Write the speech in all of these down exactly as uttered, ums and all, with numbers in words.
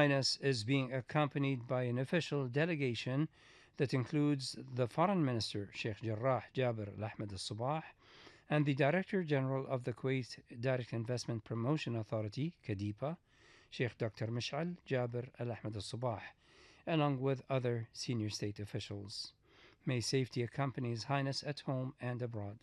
Highness is being accompanied by an official delegation that includes the Foreign Minister, Sheikh Jarrah Jaber Al Ahmed Al Sabah, and the Director General of the Kuwait Direct Investment Promotion Authority, KADIPA, Sheikh Doctor Mish'al Jaber Al Ahmed Al Sabah, along with other senior state officials. May safety accompany His Highness at home and abroad.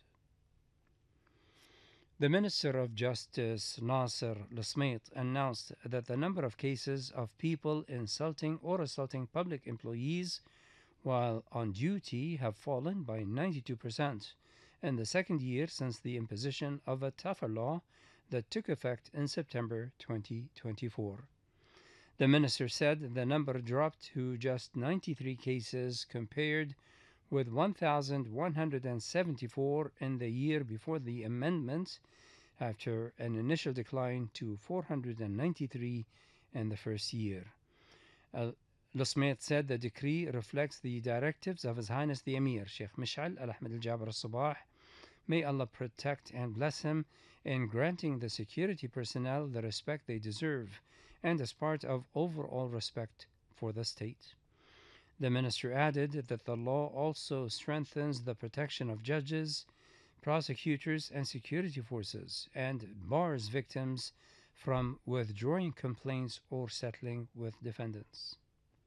The Minister of Justice, Nasser Lasmait, announced that the number of cases of people insulting or assaulting public employees while on duty have fallen by ninety-two percent in the second year since the imposition of a tougher law that took effect in September twenty twenty-four. The minister said the number dropped to just ninety-three cases compared with one thousand one hundred seventy-four in the year before the amendment, after an initial decline to four hundred ninety-three in the first year. Uh, Lasmait said the decree reflects the directives of His Highness the Emir, Sheikh Mish'al Al Ahmed Al Jaber Al Sabah. May Allah protect and bless him in granting the security personnel the respect they deserve, and as part of overall respect for the state. The minister added that the law also strengthens the protection of judges, prosecutors, and security forces, and bars victims from withdrawing complaints or settling with defendants.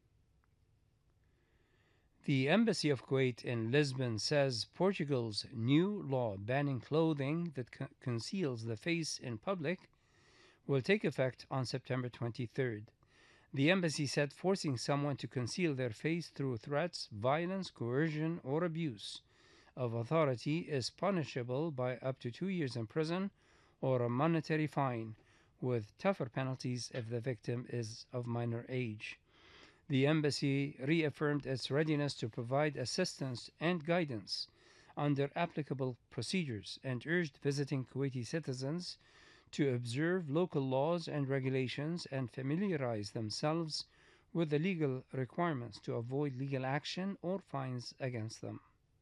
The Embassy of Kuwait in Lisbon says Portugal's new law banning clothing that co- conceals the face in public will take effect on September twenty-third. The embassy said forcing someone to conceal their face through threats, violence, coercion, or abuse of authority is punishable by up to two years in prison or a monetary fine, with tougher penalties if the victim is of minor age. The embassy reaffirmed its readiness to provide assistance and guidance under applicable procedures and urged visiting Kuwaiti citizens to observe local laws and regulations and familiarize themselves with the legal requirements to avoid legal action or fines against them.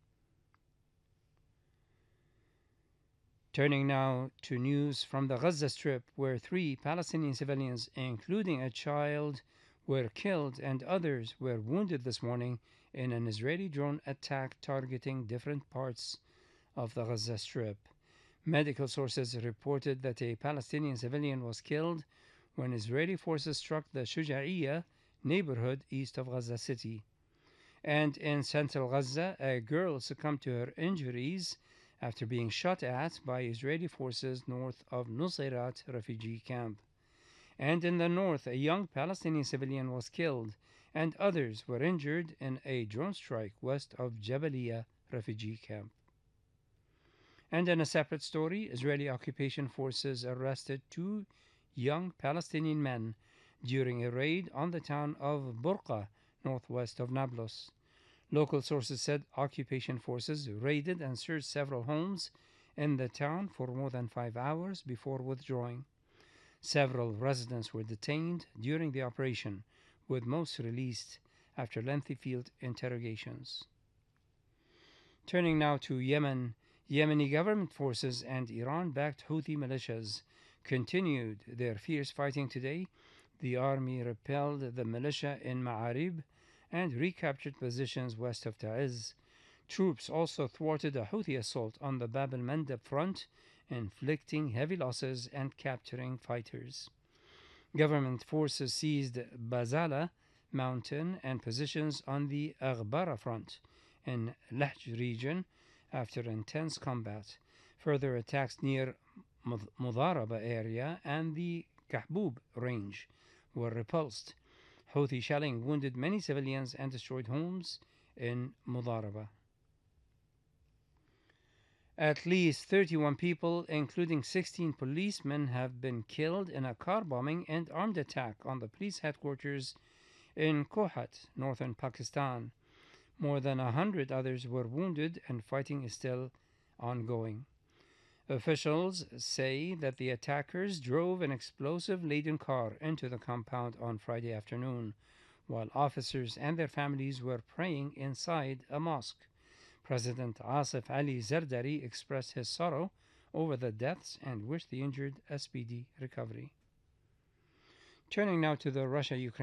Turning now to news from the Gaza Strip, where three Palestinian civilians, including a child, were killed and others were wounded this morning in an Israeli drone attack targeting different parts of the Gaza Strip. Medical sources reported that a Palestinian civilian was killed when Israeli forces struck the Shuja'iyya neighborhood east of Gaza City. And in central Gaza, a girl succumbed to her injuries after being shot at by Israeli forces north of Nusayrat refugee camp. And in the north, a young Palestinian civilian was killed and others were injured in a drone strike west of Jabalia refugee camp. And in a separate story, Israeli occupation forces arrested two young Palestinian men during a raid on the town of Burqa, northwest of Nablus. Local sources said occupation forces raided and searched several homes in the town for more than five hours before withdrawing. Several residents were detained during the operation, with most released after lengthy field interrogations. Turning now to Yemen, Yemeni government forces and Iran-backed Houthi militias continued their fierce fighting today. The army repelled the militia in Ma'arib and recaptured positions west of Ta'iz. Troops also thwarted a Houthi assault on the Bab al-Mandab front, inflicting heavy losses and capturing fighters. Government forces seized Bazala mountain and positions on the Aghbara front in Lahj region after intense combat. Further attacks near Mudaraba area and the Kahbub range were repulsed. Houthi shelling wounded many civilians and destroyed homes in Mudaraba. At least thirty-one people, including sixteen policemen, have been killed in a car bombing and armed attack on the police headquarters in Kohat, northern Pakistan. More than a hundred others were wounded and fighting is still ongoing. Officials say that the attackers drove an explosive-laden car into the compound on Friday afternoon, while officers and their families were praying inside a mosque. President Asif Ali Zardari expressed his sorrow over the deaths and wished the injured a speedy recovery. Turning now to the Russia-Ukraine